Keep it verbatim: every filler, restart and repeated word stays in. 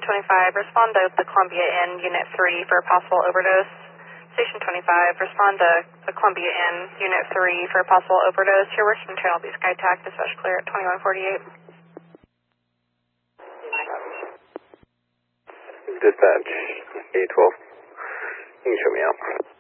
twenty-five, respond to the Columbia Inn, Unit three for a possible overdose. Station twenty-five, respond to the Columbia Inn, Unit three for a possible overdose. Your working train will be SkyTac, dispatch clear at twenty-one forty-eight. Dispatch, A twelve. You can show me out.